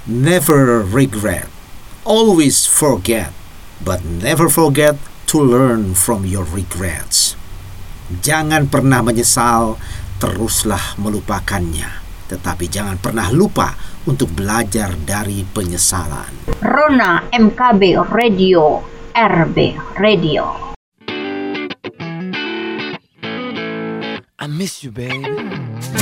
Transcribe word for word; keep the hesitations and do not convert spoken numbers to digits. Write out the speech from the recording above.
Never regret, always forget, but never forget to learn from your regrets. Jangan pernah menyesal, teruslah melupakannya. Tetapi jangan pernah lupa untuk belajar dari penyesalan. Rona M K B Radio, R B Radio. I miss you, baby.